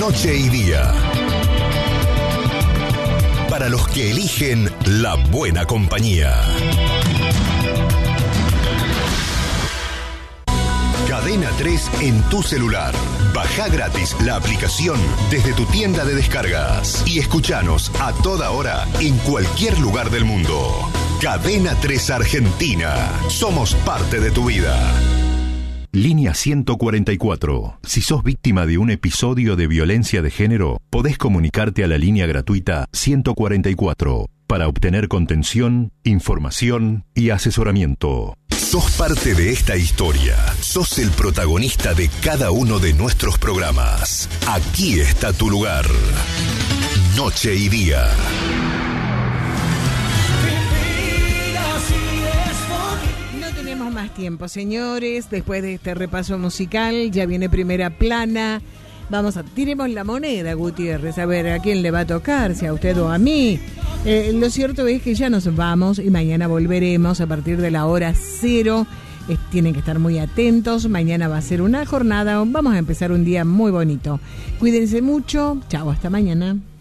Noche y Día. Para los que eligen la buena compañía. Cadena 3 en tu celular. Baja gratis la aplicación desde tu tienda de descargas y escuchanos a toda hora en cualquier lugar del mundo. Cadena 3 Argentina. Somos parte de tu vida. Línea 144. Si sos víctima de un episodio de violencia de género, podés comunicarte a la línea gratuita 144 para obtener contención, información y asesoramiento. Sos parte de esta historia. Sos el protagonista de cada uno de nuestros programas. Aquí está tu lugar. Noche y Día. Más tiempo, señores. Después de este repaso musical, ya viene Primera Plana. Tiremos la moneda, Gutiérrez, a ver a quién le va a tocar, si a usted o a mí. Lo cierto es que ya nos vamos y mañana volveremos a partir de la hora 0. Tienen que estar muy atentos. Mañana va a ser una jornada. Vamos a empezar un día muy bonito. Cuídense mucho. Chao, hasta mañana.